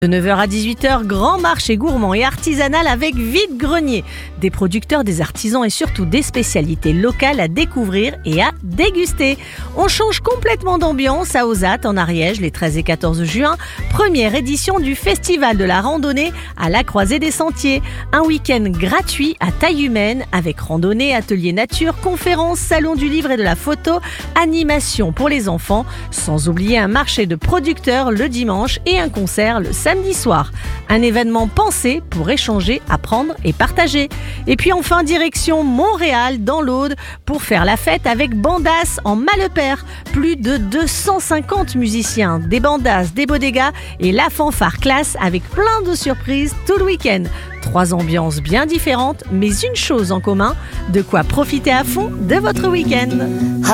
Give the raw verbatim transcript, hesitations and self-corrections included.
De neuf heures à dix-huit heures, grand marché gourmand et artisanal avec vide-grenier. Des producteurs, des artisans et surtout des spécialités locales à découvrir et à déguster. On change complètement d'ambiance à Ozat en Ariège les treize et quatorze juin. Première édition du Festival de la randonnée à la Croisée des Sentiers. Un week-end gratuit à taille humaine avec randonnée, atelier nature, conférences, salon du livre et de la photo, animation pour les enfants. Sans oublier un marché de producteurs le dimanche et un concert le samedi. Samedi soir, un événement pensé pour échanger, apprendre et partager. Et puis enfin, direction Montréal dans l'Aude pour faire la fête avec Bandas en Malepère. Plus de deux cent cinquante musiciens, des bandas, des bodegas et la fanfare classe avec plein de surprises tout le week-end. Trois ambiances bien différentes, mais une chose en commun, de quoi profiter à fond de votre week-end.